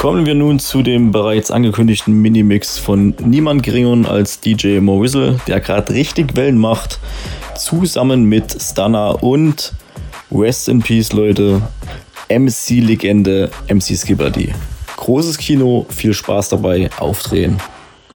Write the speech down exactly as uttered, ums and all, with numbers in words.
Kommen wir nun zu dem bereits angekündigten Minimix von niemand geringeren als D J Mo Whistle, der gerade richtig Wellen macht, zusammen mit Stunner und Rest in Peace, Leute, M C-Legende M C Skibberdy. Großes Kino, viel Spaß dabei, aufdrehen.